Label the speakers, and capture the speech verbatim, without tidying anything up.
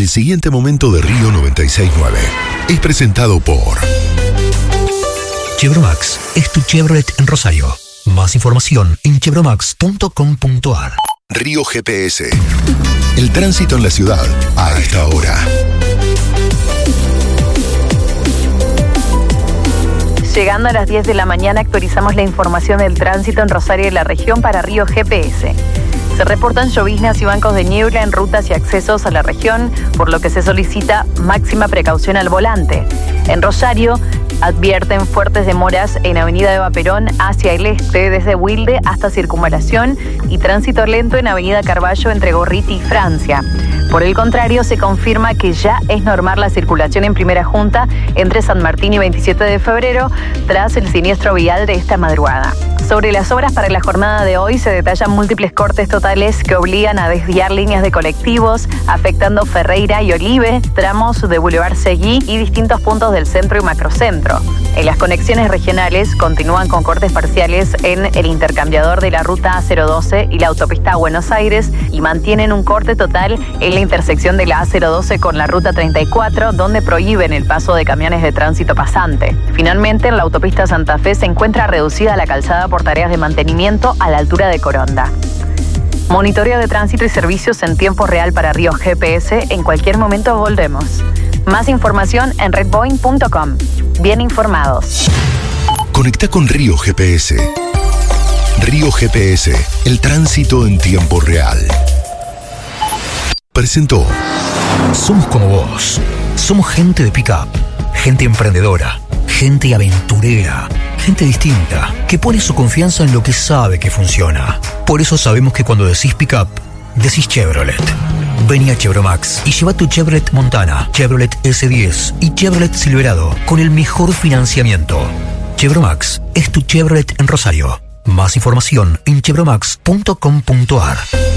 Speaker 1: El siguiente momento de Río noventa y seis punto nueve es presentado por
Speaker 2: Chevromax es tu Chevrolet en Rosario. Más información en chevromax punto com punto a r.
Speaker 1: Río G P S. El tránsito en la ciudad a esta hora.
Speaker 3: Llegando a las diez de la mañana, actualizamos la información del tránsito en Rosario y la región para Río G P S. Se reportan lloviznas y bancos de niebla en rutas y accesos a la región, por lo que se solicita máxima precaución al volante. En Rosario, advierten fuertes demoras en Avenida Eva Perón hacia el este, desde Wilde hasta Circunvalación, y tránsito lento en Avenida Carballo entre Gorriti y Francia. Por el contrario, se confirma que ya es normal la circulación en Primera Junta entre San Martín y veintisiete de febrero, tras el siniestro vial de esta madrugada. Sobre las obras para la jornada de hoy, se detallan múltiples cortes totales que obligan a desviar líneas de colectivos, afectando Ferreira y Olive, tramos de Boulevard Seguí y distintos puntos del centro y macrocentro. En las conexiones regionales continúan con cortes parciales en el intercambiador de la ruta A cero doce y la autopista a Buenos Aires, y mantienen un corte total en la intersección de la A cero doce con la ruta treinta y cuatro, donde prohíben el paso de camiones de tránsito pasante. Finalmente, en la autopista Santa Fe se encuentra reducida la calzada por tareas de mantenimiento a la altura de Coronda. Monitoreo de tránsito y servicios en tiempo real para Río G P S. En cualquier momento volvemos. Más información en redboeing punto com. Bien informados.
Speaker 1: Conecta con Río G P S. Río G P S, el tránsito en tiempo real. Presentó.
Speaker 2: Somos como vos. Somos gente de pick-up, gente emprendedora, gente aventurera, gente distinta, que pone su confianza en lo que sabe que funciona. Por eso sabemos que cuando decís pick-up, decís Chevrolet. Vení a Chevromax y lleva tu Chevrolet Montana, Chevrolet ese diez y Chevrolet Silverado con el mejor financiamiento. Chevromax es tu Chevrolet en Rosario. Más información en chevromax punto com punto a r.